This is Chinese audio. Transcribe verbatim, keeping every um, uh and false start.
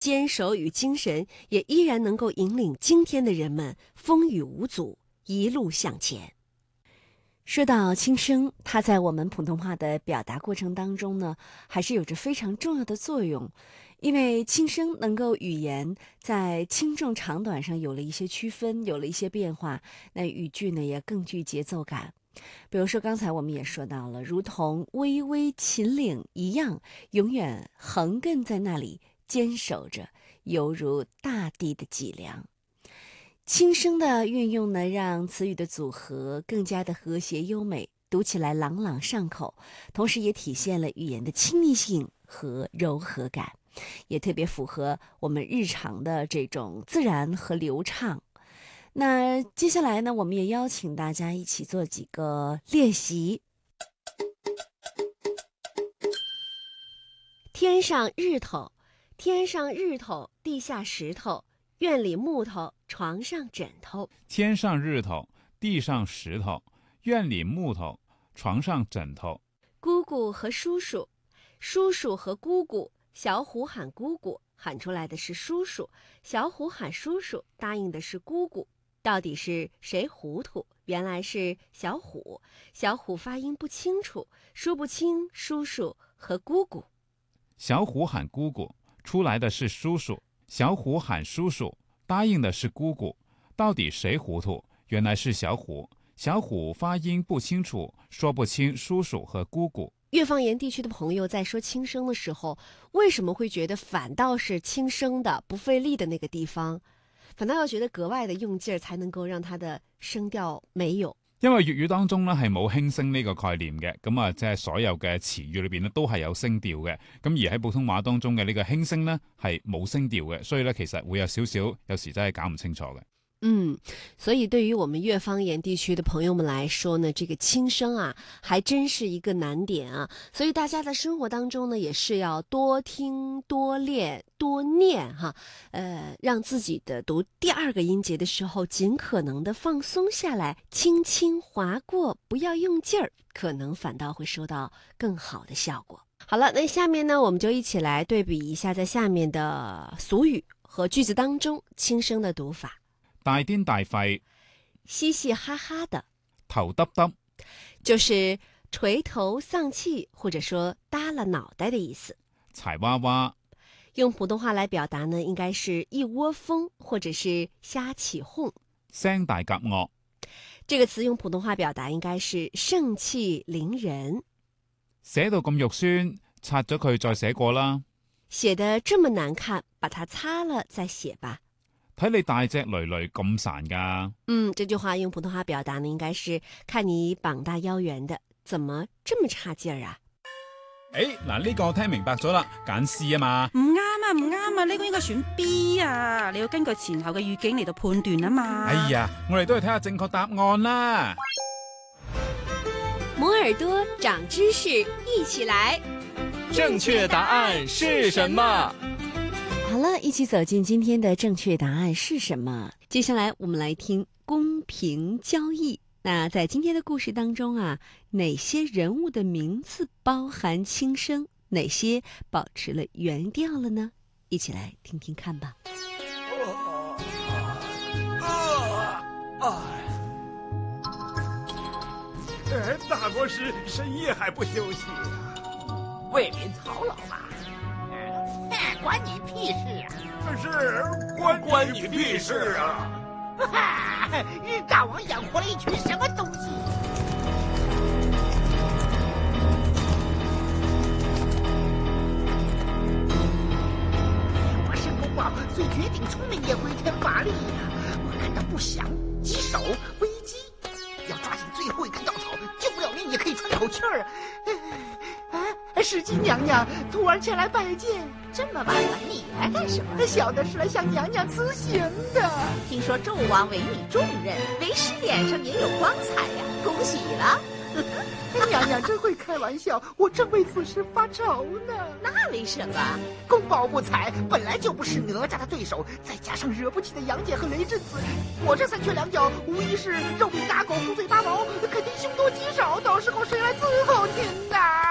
坚守与精神也依然能够引领今天的人们风雨无阻，一路向前。说到轻声，它在我们普通话的表达过程当中呢，还是有着非常重要的作用。因为轻声能够语言在轻重长短上有了一些区分，有了一些变化，那语句呢也更具节奏感。比如说刚才我们也说到了，如同巍巍秦岭一样，永远横亘在那里，坚守着，犹如大地的脊梁。轻声的运用呢，让词语的组合更加的和谐优美，读起来朗朗上口，同时也体现了语言的亲密性和柔和感，也特别符合我们日常的这种自然和流畅。那接下来呢，我们也邀请大家一起做几个练习。天上日头，天上日头，地下石头，院里木头，床上枕头。 天上日头，地上石头，院里木头，床上枕头。 姑姑和叔叔，叔叔和姑姑，小虎喊姑姑，喊出来的是叔叔；小虎喊叔叔，答应的是姑姑。到底是谁糊涂？原来是小虎。小虎发音不清楚，说不清叔叔和姑姑。 小虎喊姑姑，出来的是叔叔；小虎喊叔叔，答应的是姑姑。到底谁糊涂？原来是小虎。小虎发音不清楚，说不清叔叔和姑姑。 粤方言地区的朋友在说轻声的时候，为什么会觉得反倒是轻声的不费力的那个地方，反倒要覺得格外的用勁兒，才能夠讓它的聲調美有？ 因為粵語當中咧係冇輕聲呢個概念嘅，咁啊即係所有嘅詞語裏邊咧都係有聲調嘅，咁而喺普通話當中嘅呢個輕聲咧係冇聲調嘅，所以咧其實會有少少有時真係搞唔清楚嘅。 嗯，所以对于我们粤方言地区的朋友们来说呢，这个轻声啊，还真是一个难点啊。所以大家在生活当中呢，也是要多听、多练、多念哈，呃，让自己的读第二个音节的时候，尽可能的放松下来，轻轻划过，不要用劲儿，可能反倒会收到更好的效果。好了，那下面呢，我们就一起来对比一下在下面的俗语和句子当中轻声的读法。 大癲大肺， 嘻嘻哈哈的， 頭耷耷， 就是垂頭喪氣或者說耷了腦袋的意思。 柴娃娃， 用普通話來表達呢，應該是一窩蜂或者是瞎起哄。 聲大夾惡， 這個詞用普通話表達應該是盛氣凌人。 寫到咁肉酸，擦咗佢再寫過啦。 寫得這麼難看，把它擦了再寫吧。 睇你大隻累累咁孱噶。 嗯，這句話用普通話表達呢，應該是看你膀大腰圓的，怎麼這麼差勁兒啊？ 誒，嗱呢個我聽明白咗啦，揀 C 啊嘛。 唔啱啊，唔啱啊，呢個應該選 B 啊，你要根據前後嘅語境嚟到判斷啊嘛。 哎呀，我哋都係睇下正確答案啦。 摩耳朵長知識，一起來。 正確答案是什麼？ 好了，一起走進今天的正確答案是什麼？接下來我們來聽公平交易。那在今天的故事當中啊，哪些人物的名字包含輕聲，哪些保持了原調了呢？一起來聽聽看吧。 呃，大国师深夜还不休息啊？为民操劳嘛。 关你屁事啊！ 是关关你屁事啊！ 哈，大王养活了一群什么东西？我是公豹，虽绝顶聪明，也回天乏力呀。我看到不祥、棘手、危机，要抓紧最后一根稻草，救不了命也可以喘口气儿。啊，石矶娘娘突然前来拜见。这么晚了，你来干什么？小的是来向娘娘辞行的。听说纣王委你重任，为师脸上也有光彩呀，恭喜了！娘娘真会开玩笑，我正为此事发愁呢。那为什么？公豹不才，本来就不是哪吒的对手，再加上惹不起的杨戬和雷震子，我这三拳两脚无疑是肉比打狗，虎嘴八毛，肯定凶多吉少。到时候谁来伺候您呐？